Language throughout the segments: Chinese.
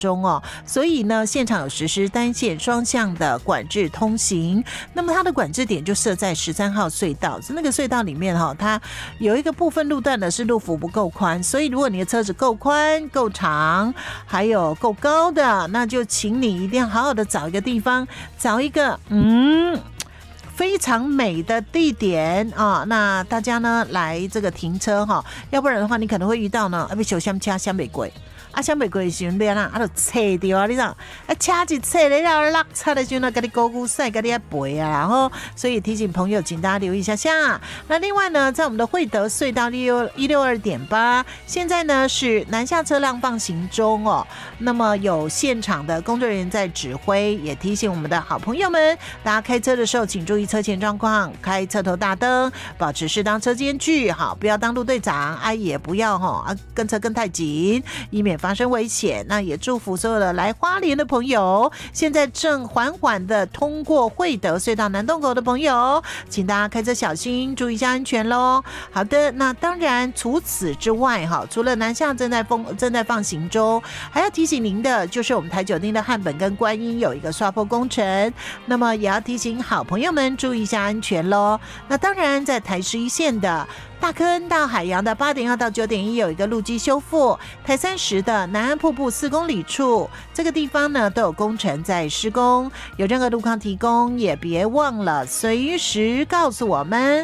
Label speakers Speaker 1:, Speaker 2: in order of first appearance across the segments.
Speaker 1: 中哦，所以呢，现场有实施单线双向的管制通行。那么它的管制点就设在13号隧道，那个隧道里面哈，它有一个部分路段呢是路幅不够宽，所以如果你的车子够宽、够长，还有够高的，那就请你一定要好好的找一个地方，找一个非常美的地点啊，那大家呢来这个停车哈，要不然的话你可能会遇到呢，被小香车香玫瑰。香玫瑰的时候变啦，就切掉啊！你讲车一切了，要落车的时候呢，跟你高估赛，跟你背啊，然后所以提醒朋友，请大家留意一下下。那另外呢，在我们的惠德隧道162.8，现在呢是南下车辆放行中哦。那么有现场的工作人员在指挥，也提醒我们的好朋友们，大家开车的时候请注意车前状况，开车头大灯，保持适当车间距，好，不要当路队长，也不要跟车跟太紧，以免发生危险。那也祝福所有的来花莲的朋友，现在正缓缓的通过惠德隧道南洞口的朋友，请大家开车小心，注意一下安全咯。好的，那当然除此之外除了南向正在放行中，还要提醒您的就是我们台九町的汉本跟观音有一个刷坡工程，那么也要提醒好朋友们注意一下安全咯。那当然在台11线的大坑到海洋的8.2到9.1有一个路基修复，台30的南安瀑布4公里处，这个地方呢都有工程在施工，有任何路况提供也别忘了随时告诉我们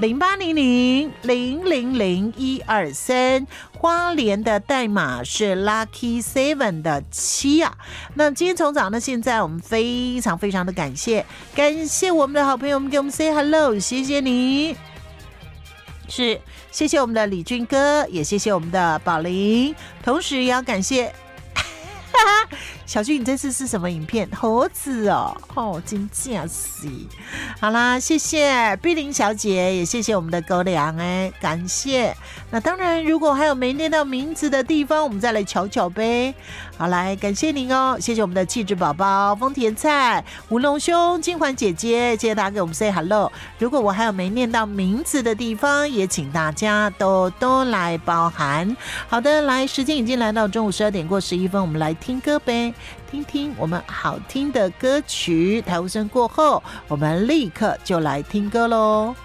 Speaker 1: 0800000123，花莲的代码是 Lucky 7的7啊。那今天从早到现在，我们非常非常的感谢我们的好朋友们给我们 say hello， 谢谢你。是，谢谢我们的李俊哥，也谢谢我们的宝玲，同时也要感谢小俊，你这次是什么影片？猴子哦，真假是。好啦，谢谢碧玲小姐，也谢谢我们的狗粮感谢。那当然，如果还有没念到名字的地方，我们再来瞧瞧呗。好，来感谢您哦，谢谢我们的气质宝宝、丰田菜、吴龙兄、金环姐姐，谢谢大家给我们 say hello。如果我还有没念到名字的地方，也请大家都来包涵。好的，来，时间已经来到中午12点过11分，我们来听歌呗。听听我们好听的歌曲，台呼声过后，我们立刻就来听歌咯。